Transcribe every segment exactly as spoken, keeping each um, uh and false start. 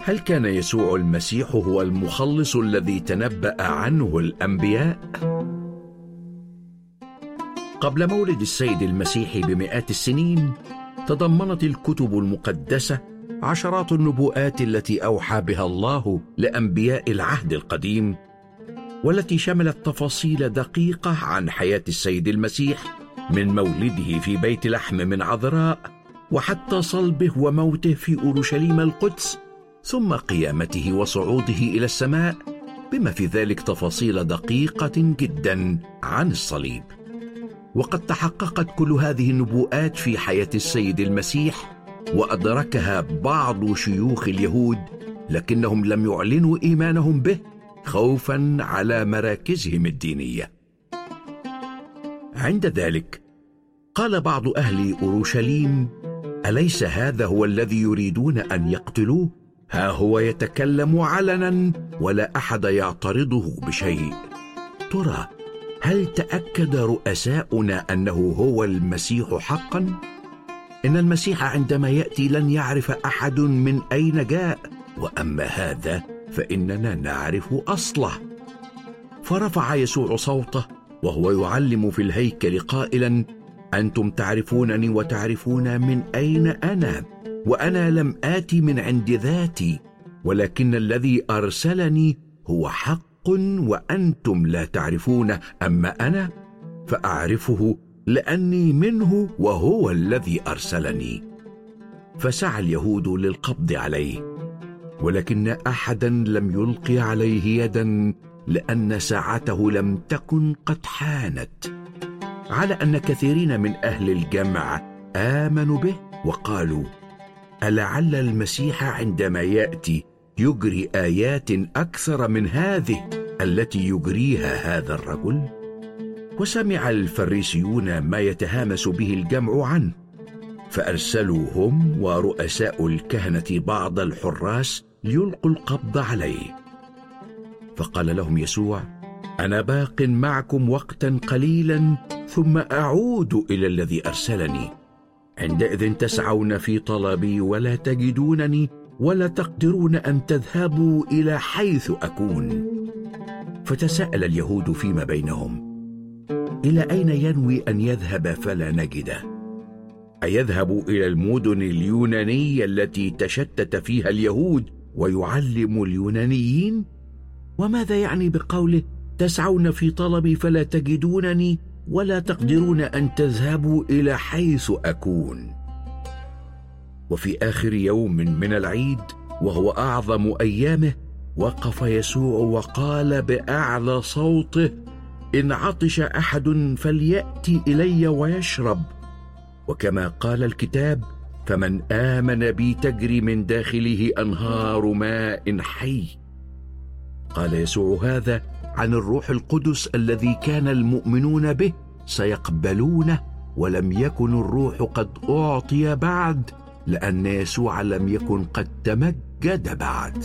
هل كان يسوع المسيح هو المخلص الذي تنبأ عنه الأنبياء؟ قبل مولد السيد المسيح بمئات السنين، تضمنت الكتب المقدسة عشرات النبوءات التي أوحى بها الله لأنبياء العهد القديم، والتي شملت تفاصيل دقيقة عن حياة السيد المسيح من مولده في بيت لحم من عذراء وحتى صلبه وموته في أورشليم القدس، ثم قيامته وصعوده إلى السماء، بما في ذلك تفاصيل دقيقة جدا عن الصليب. وقد تحققت كل هذه النبوءات في حياة السيد المسيح، وأدركها بعض شيوخ اليهود، لكنهم لم يعلنوا إيمانهم به خوفا على مراكزهم الدينية. عند ذلك قال بعض أهل أورشليم: أليس هذا هو الذي يريدون أن يقتلوه؟ ها هو يتكلم علنا ولا أحد يعترضه بشيء. ترى هل تأكد رؤساؤنا أنه هو المسيح حقا؟ إن المسيح عندما يأتي لن يعرف أحد من أين جاء، وأما هذا فإننا نعرف أصله. فرفع يسوع صوته وهو يعلم في الهيكل قائلا: أنتم تعرفونني وتعرفون من أين أنا، وأنا لم آتي من عند ذاتي، ولكن الذي أرسلني هو حق وأنتم لا تعرفونه، أما أنا فأعرفه لأني منه وهو الذي أرسلني. فسعى اليهود للقبض عليه، ولكن أحدا لم يلقي عليه يدا، لأن ساعته لم تكن قد حانت، على أن كثيرين من أهل الجمع آمنوا به وقالوا: ألعل المسيح عندما يأتي يجري آيات أكثر من هذه التي يجريها هذا الرجل؟ وسمع الفريسيون ما يتهامس به الجمع عنه، فأرسلوا هم ورؤساء الكهنة بعض الحراس ليلقوا القبض عليه. فقال لهم يسوع: أنا باق معكم وقتا قليلا ثم أعود إلى الذي أرسلني، عندئذ تسعون في طلبي ولا تجدونني، ولا تقدرون أن تذهبوا إلى حيث أكون. فتساءل اليهود فيما بينهم: إلى أين ينوي أن يذهب فلا نجده؟ أيذهب إلى المدن اليونانية التي تشتت فيها اليهود ويعلم اليونانيين؟ وماذا يعني بقوله تسعون في طلبي فلا تجدونني ولا تقدرون أن تذهبوا إلى حيث أكون؟ وفي آخر يوم من العيد وهو أعظم أيامه، وقف يسوع وقال بأعلى صوته: إن عطش أحد فليأتي إلي ويشرب، وكما قال الكتاب: فمن آمن بي تجري من داخله أنهار ماء حي. قال يسوع هذا عن الروح القدس الذي كان المؤمنون به سيقبلونه، ولم يكن الروح قد أعطي بعد، لأن يسوع لم يكن قد تمجد بعد.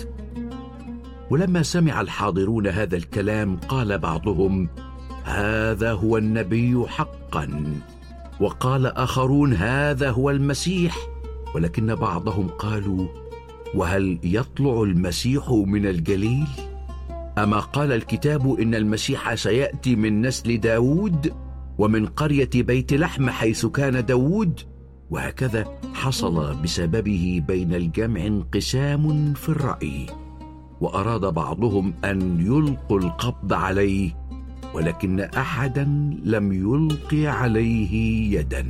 ولما سمع الحاضرون هذا الكلام قال بعضهم: هذا هو النبي حقا، وقال آخرون: هذا هو المسيح. ولكن بعضهم قالوا: وهل يطلع المسيح من الجليل؟ أما قال الكتاب إن المسيح سيأتي من نسل داود ومن قرية بيت لحم حيث كان داود؟ وهكذا حصل بسببه بين الجمع انقسام في الرأي، وأراد بعضهم أن يلقوا القبض عليه، ولكن أحدا لم يلقي عليه يدا.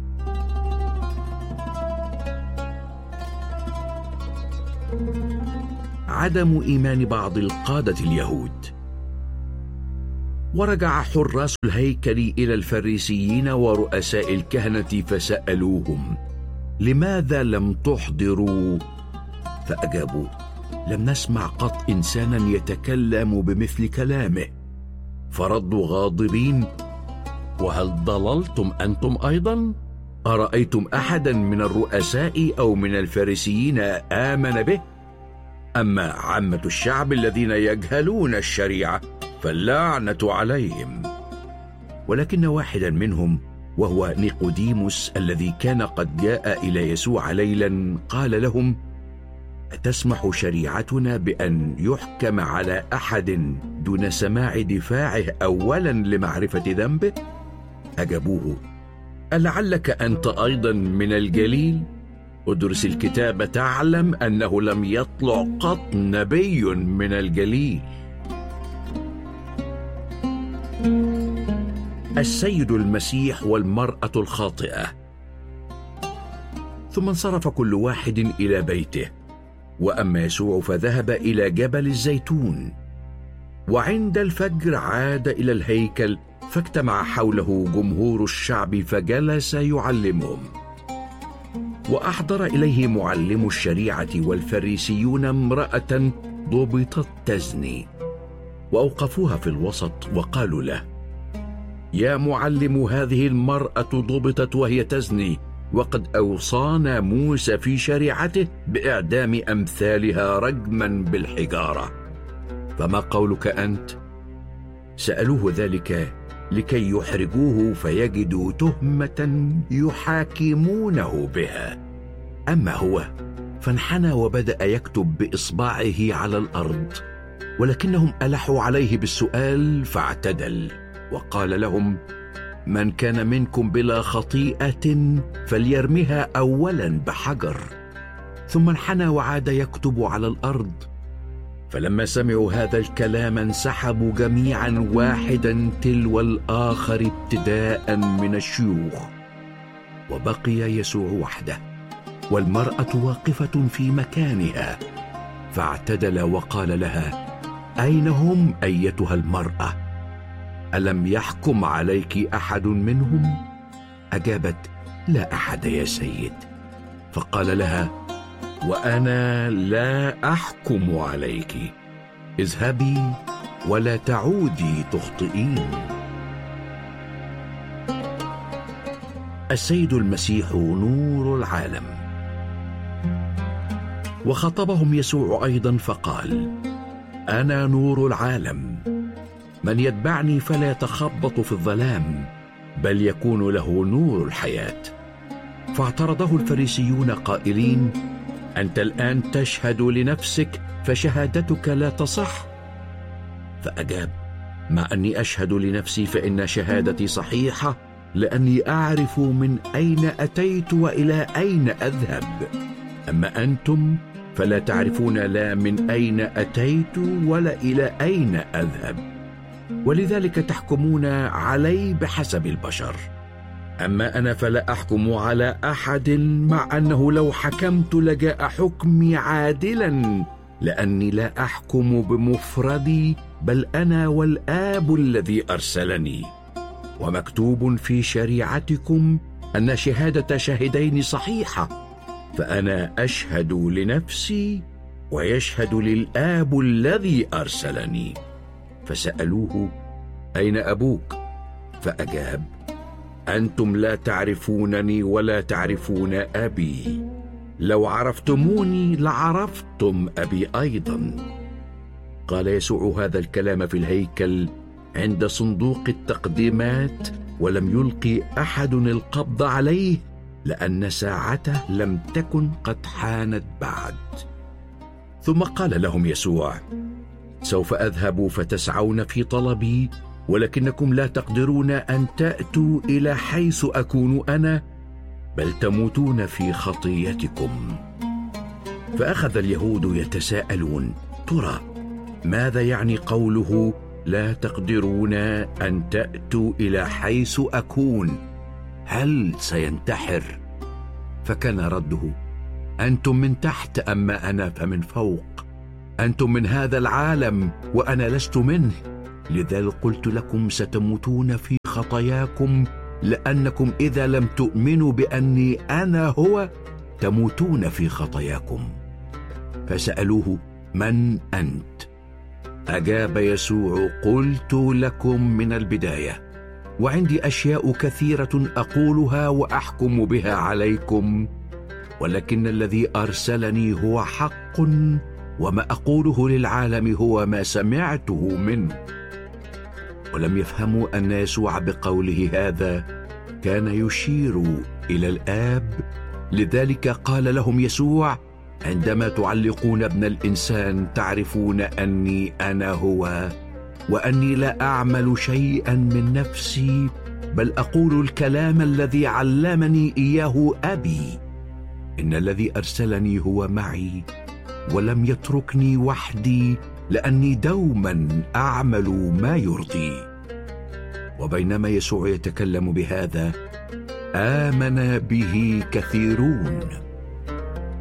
عدم إيمان بعض القادة اليهود. ورجع حراس الهيكل إلى الفريسيين ورؤساء الكهنة فسألوهم: لماذا لم تحضروا؟ فأجابوا: لم نسمع قط إنسانا يتكلم بمثل كلامه. فردوا غاضبين: وهل ضللتم أنتم أيضا؟ أرأيتم أحدا من الرؤساء أو من الفريسيين آمن به؟ أما عامة الشعب الذين يجهلون الشريعة فاللعنة عليهم. ولكن واحدا منهم، وهو نيقوديموس الذي كان قد جاء إلى يسوع ليلا، قال لهم: أتسمح شريعتنا بأن يحكم على أحد دون سماع دفاعه أولا لمعرفة ذنبه؟ أجابوه: ألعلك أنت أيضا من الجليل؟ ادرس الكتاب تعلم أنه لم يطلع قط نبي من الجليل. السيد المسيح والمرأة الخاطئة. ثم انصرف كل واحد إلى بيته، وأما يسوع فذهب إلى جبل الزيتون. وعند الفجر عاد إلى الهيكل، فاجتمع حوله جمهور الشعب فجلس يعلمهم. وأحضر إليه معلم الشريعة والفريسيون امرأة ضبطت تزني، وأوقفوها في الوسط وقالوا له: يا معلم، هذه المرأة ضبطت وهي تزني، وقد أوصانا موسى في شريعته بإعدام أمثالها رجما بالحجارة، فما قولك أنت؟ سألوه ذلك لكي يحرجوه فيجدوا تهمة يحاكمونه بها. أما هو فانحنى وبدأ يكتب بإصبعه على الأرض، ولكنهم ألحوا عليه بالسؤال فاعتدل وقال لهم: من كان منكم بلا خطيئة فليرمها أولا بحجر. ثم انحنى وعاد يكتب على الأرض. فلما سمعوا هذا الكلام انسحبوا جميعا واحدا تلو الآخر ابتداء من الشيوخ، وبقي يسوع وحده والمرأة واقفة في مكانها. فاعتدل وقال لها: أين هم أيتها المرأة؟ ألم يحكم عليك أحد منهم؟ أجابت: لا أحد يا سيد. فقال لها: وأنا لا أحكم عليك، اذهبي ولا تعودي تخطئين. السيد المسيح نور العالم. وخطبهم يسوع أيضا فقال: أنا نور العالم، من يتبعني فلا يتخبط في الظلام، بل يكون له نور الحياة. فاعترضه الفريسيون قائلين: أنت الآن تشهد لنفسك، فشهادتك لا تصح. فأجاب: مع أني أشهد لنفسي فإن شهادتي صحيحة، لأني أعرف من أين أتيت وإلى أين أذهب. أما أنتم فلا تعرفون لا من أين أتيت ولا إلى أين أذهب، ولذلك تحكمون علي بحسب البشر. أما أنا فلا أحكم على أحد، مع أنه لو حكمت لجاء حكمي عادلا، لأني لا أحكم بمفردي، بل أنا والآب الذي أرسلني. ومكتوب في شريعتكم أن شهادة شاهدين صحيحة، فأنا أشهد لنفسي ويشهد للآب الذي أرسلني. فسألوه: أين أبوك؟ فأجاب: أنتم لا تعرفونني ولا تعرفون أبي، لو عرفتموني لعرفتم أبي أيضا. قال يسوع هذا الكلام في الهيكل عند صندوق التقديمات، ولم يلقي أحد القبض عليه، لأن ساعته لم تكن قد حانت بعد. ثم قال لهم يسوع: سوف أذهب فتسعون في طلبي، ولكنكم لا تقدرون أن تأتوا إلى حيث أكون أنا، بل تموتون في خطيتكم. فأخذ اليهود يتساءلون: ترى ماذا يعني قوله لا تقدرون أن تأتوا إلى حيث أكون؟ هل سينتحر؟ فكان رده: أنتم من تحت، أما أنا فمن فوق. أنتم من هذا العالم وأنا لست منه، لذلك قلت لكم ستموتون في خطاياكم، لأنكم إذا لم تؤمنوا بأني أنا هو تموتون في خطاياكم. فسألوه: من أنت؟ أجاب يسوع: قلت لكم من البداية، وعندي أشياء كثيرة أقولها وأحكم بها عليكم، ولكن الذي أرسلني هو حق، وما أقوله للعالم هو ما سمعته منه. ولم يفهموا أن يسوع بقوله هذا كان يشير إلى الآب، لذلك قال لهم يسوع: عندما تعلقون ابن الإنسان تعرفون أني أنا هو، وأني لا أعمل شيئا من نفسي، بل أقول الكلام الذي علمني إياه أبي. إن الذي أرسلني هو معي، ولم يتركني وحدي، لأني دوما أعمل ما يرضيه. وبينما يسوع يتكلم بهذا، آمن به كثيرون.